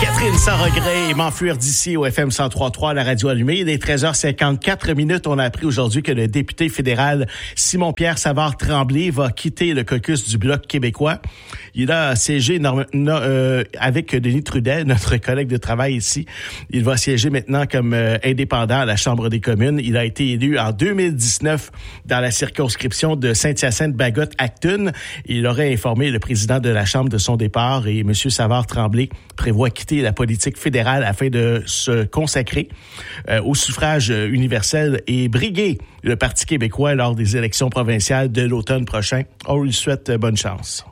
Catherine sans regret et m'enfuir d'ici au FM 103.3 à la radio allumée. Il est 13h54. On a appris aujourd'hui que le député fédéral Simon-Pierre Savard-Tremblay va quitter le caucus du Bloc québécois. Il a siégé avec Denis Trudel, notre collègue de travail ici. Il va siéger maintenant comme indépendant à la Chambre des communes. Il a été élu en 2019 dans la circonscription de Saint-Hyacinthe-Bagotte-Acton. Il aurait informé le président de la Chambre de son départ et M. Savard-Tremblay prévoit quitter la politique fédérale afin de se consacrer au suffrage universel et briguer le Parti québécois lors des élections provinciales de l'automne prochain. On lui souhaite bonne chance.